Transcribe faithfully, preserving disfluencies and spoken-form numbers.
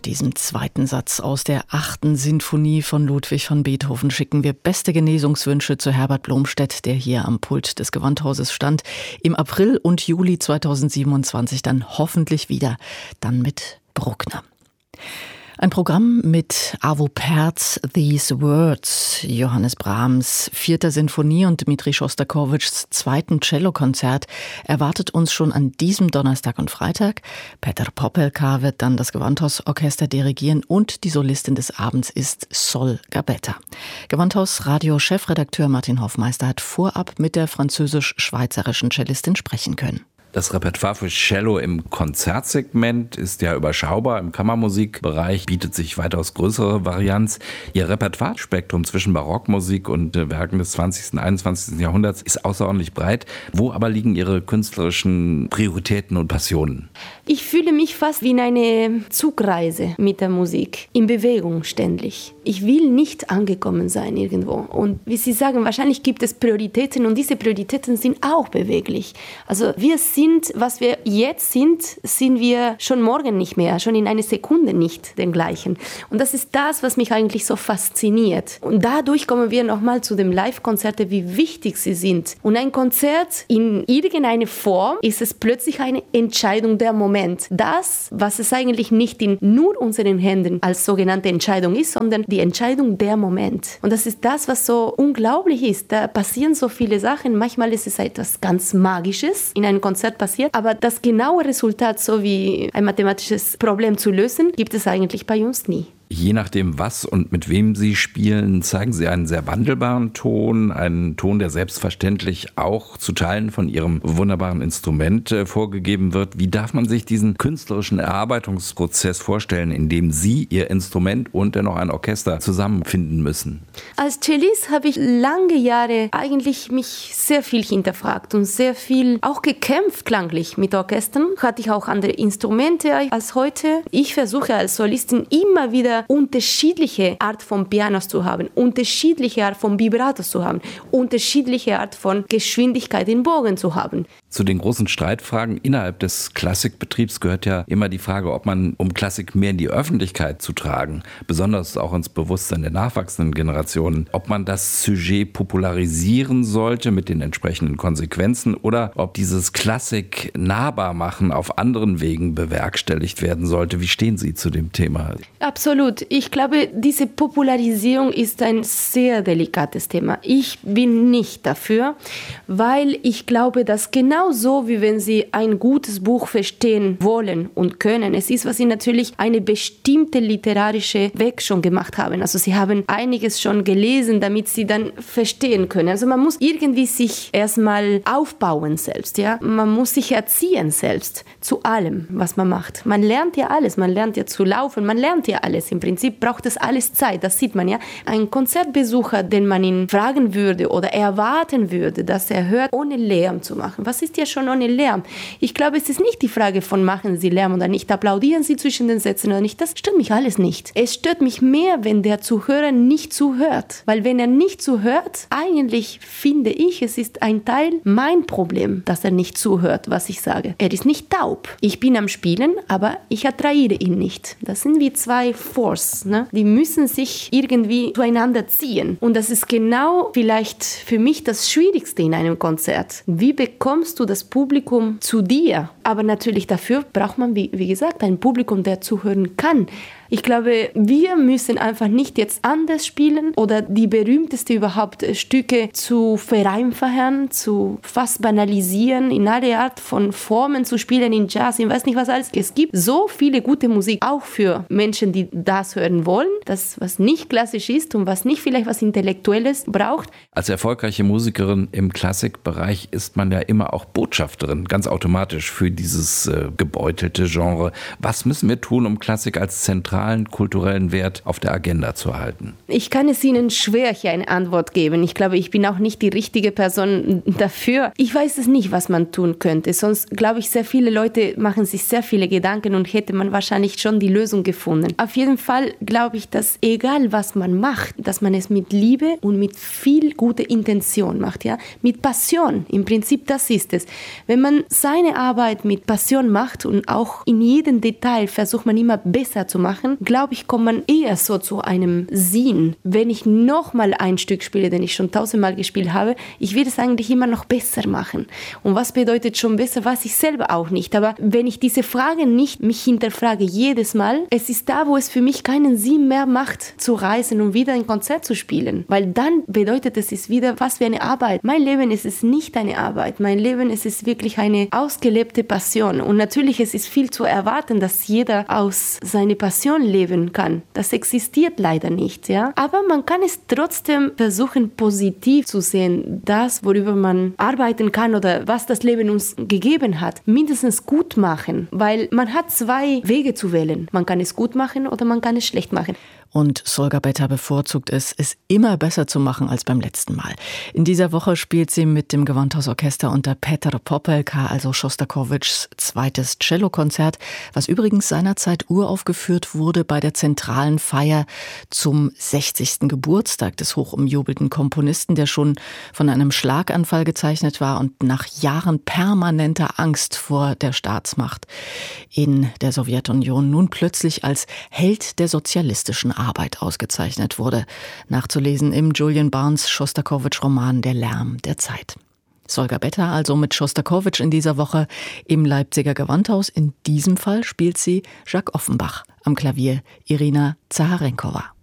Mit diesem zweiten Satz aus der achten Sinfonie von Ludwig van Beethoven schicken wir beste Genesungswünsche zu Herbert Blomstedt, der hier am Pult des Gewandhauses stand. Im April und Juli zweitausendsiebenundzwanzig dann hoffentlich wieder, dann mit Bruckner. Ein Programm mit Arvo Pärts These Words, Johannes Brahms vierter Sinfonie und Dmitri Schostakowitschs zweiten Cellokonzert erwartet uns schon an diesem Donnerstag und Freitag. Peter Popelka wird dann das Gewandhausorchester dirigieren und die Solistin des Abends ist Sol Gabetta. Gewandhaus-Radio-Chefredakteur Martin Hoffmeister hat vorab mit der französisch-schweizerischen Cellistin sprechen können. Das Repertoire für Cello im Konzertsegment ist ja überschaubar. Im Kammermusikbereich bietet sich weitaus größere Varianz. Ihr Repertoirespektrum zwischen Barockmusik und Werken des zwanzigsten, einundzwanzigsten Jahrhunderts ist außerordentlich breit. Wo aber liegen Ihre künstlerischen Prioritäten und Passionen? Ich fühle mich fast wie in eine Zugreise mit der Musik, in Bewegung ständig. Ich will nicht angekommen sein irgendwo. Und wie Sie sagen, wahrscheinlich gibt es Prioritäten und diese Prioritäten sind auch beweglich. Also wir sind was wir jetzt sind, sind wir schon morgen nicht mehr, schon in einer Sekunde nicht den gleichen. Und das ist das, was mich eigentlich so fasziniert. Und dadurch kommen wir nochmal zu den Live-Konzerten, wie wichtig sie sind. Und ein Konzert in irgendeiner Form ist es plötzlich eine Entscheidung der Moment. Das, was es eigentlich nicht in nur unseren Händen als sogenannte Entscheidung ist, sondern die Entscheidung der Moment. Und das ist das, was so unglaublich ist. Da passieren so viele Sachen. Manchmal ist es etwas ganz Magisches in einem Konzert passiert, aber das genaue Resultat, so wie ein mathematisches Problem zu lösen, gibt es eigentlich bei uns nie. Je nachdem, was und mit wem Sie spielen, zeigen Sie einen sehr wandelbaren Ton, einen Ton, der selbstverständlich auch zu Teilen von Ihrem wunderbaren Instrument äh, vorgegeben wird. Wie darf man sich diesen künstlerischen Erarbeitungsprozess vorstellen, in dem Sie, Ihr Instrument und dennoch ein Orchester zusammenfinden müssen? Als Cellist habe ich lange Jahre eigentlich mich sehr viel hinterfragt und sehr viel auch gekämpft klanglich mit Orchestern. Hatte ich auch andere Instrumente als heute. Ich versuche als Solistin immer wieder unterschiedliche Art von Pianos zu haben, unterschiedliche Art von Vibratos zu haben, unterschiedliche Art von Geschwindigkeit in Bogen zu haben. Zu den großen Streitfragen innerhalb des Klassikbetriebs gehört ja immer die Frage, ob man, um Klassik mehr in die Öffentlichkeit zu tragen, besonders auch ins Bewusstsein der nachwachsenden Generationen, ob man das Sujet popularisieren sollte mit den entsprechenden Konsequenzen oder ob dieses Klassik nahbar machen auf anderen Wegen bewerkstelligt werden sollte. Wie stehen Sie zu dem Thema? Absolut. Ich glaube, diese Popularisierung ist ein sehr delikates Thema. Ich bin nicht dafür, weil ich glaube, dass genau so, wie wenn Sie ein gutes Buch verstehen wollen und können, es ist, was Sie natürlich eine bestimmte literarische Weg schon gemacht haben. Also Sie haben einiges schon gelesen, damit Sie dann verstehen können. Also man muss irgendwie sich erstmal aufbauen selbst. Ja? Man muss sich erziehen selbst zu allem, was man macht. Man lernt ja alles. Man lernt ja zu laufen, man lernt ja alles. Im Prinzip braucht es alles Zeit, das sieht man ja. Ein Konzertbesucher, den man ihn fragen würde oder erwarten würde, dass er hört, ohne Lärm zu machen. Was ist ja schon ohne Lärm? Ich glaube, es ist nicht die Frage von, machen Sie Lärm oder nicht, applaudieren Sie zwischen den Sätzen oder nicht. Das stört mich alles nicht. Es stört mich mehr, wenn der Zuhörer nicht zuhört. Weil wenn er nicht zuhört, eigentlich finde ich, es ist ein Teil mein Problem, dass er nicht zuhört, was ich sage. Er ist nicht taub. Ich bin am Spielen, aber ich attrahiere ihn nicht. Das sind wie zwei Force, ne? Die müssen sich irgendwie zueinander ziehen. Und das ist genau vielleicht für mich das Schwierigste in einem Konzert. Wie bekommst du das Publikum zu dir? Aber natürlich dafür braucht man, wie, wie gesagt, ein Publikum, der zuhören kann. Ich glaube, wir müssen einfach nicht jetzt anders spielen oder die berühmteste überhaupt Stücke zu vereinfachen, zu fast banalisieren, in alle Art von Formen zu spielen, in Jazz, ich weiß nicht was alles. Es gibt so viele gute Musik, auch für Menschen, die das hören wollen, das was nicht klassisch ist und was nicht vielleicht was Intellektuelles braucht. Als erfolgreiche Musikerin im Klassikbereich ist man ja immer auch Botschafterin, ganz automatisch für dieses äh, gebeutelte Genre. Was müssen wir tun, um Klassik als zentralen kulturellen Wert auf der Agenda zu halten? Ich kann es Ihnen schwer hier eine Antwort geben. Ich glaube, ich bin auch nicht die richtige Person dafür. Ich weiß es nicht, was man tun könnte. Sonst glaube ich, sehr viele Leute machen sich sehr viele Gedanken und hätte man wahrscheinlich schon die Lösung gefunden. Auf jeden Fall glaube ich, dass egal was man macht, dass man es mit Liebe und mit viel guter Intention macht, ja, mit Passion. Im Prinzip, das ist es. Wenn man seine Arbeit Arbeit mit Passion macht und auch in jedem Detail versucht man immer besser zu machen, glaube ich, kommt man eher so zu einem Sinn. Wenn ich nochmal ein Stück spiele, den ich schon tausendmal gespielt habe, ich will es eigentlich immer noch besser machen. Und was bedeutet schon besser, weiß ich selber auch nicht. Aber wenn ich diese Frage nicht mich hinterfrage jedes Mal, es ist da, wo es für mich keinen Sinn mehr macht, zu reisen und wieder ein Konzert zu spielen. Weil dann bedeutet es ist wieder was wie eine Arbeit. Mein Leben ist es nicht eine Arbeit. Mein Leben ist es wirklich eine ausgelebte Passion. Und natürlich es ist viel zu erwarten, dass jeder aus seiner Passion leben kann. Das existiert leider nicht, ja. Aber man kann es trotzdem versuchen, positiv zu sehen. Das, worüber man arbeiten kann oder was das Leben uns gegeben hat, mindestens gut machen. Weil man hat zwei Wege zu wählen. Man kann es gut machen oder man kann es schlecht machen. Und Solga Betta bevorzugt es, es immer besser zu machen als beim letzten Mal. In dieser Woche spielt sie mit dem Gewandhausorchester unter Petr Popelka, also Schostakowitschs zweites Cellokonzert, was übrigens seinerzeit uraufgeführt wurde bei der zentralen Feier zum sechzigsten Geburtstag des hochumjubelten Komponisten, der schon von einem Schlaganfall gezeichnet war und nach Jahren permanenter Angst vor der Staatsmacht in der Sowjetunion nun plötzlich als Held der sozialistischen Arbeit ausgezeichnet wurde. Nachzulesen im Julian Barnes Schostakowitsch-Roman Der Lärm der Zeit. Solga Betta also mit Schostakowitsch in dieser Woche im Leipziger Gewandhaus. In diesem Fall spielt sie Jacques Offenbach, am Klavier Irina Zaharenkowa.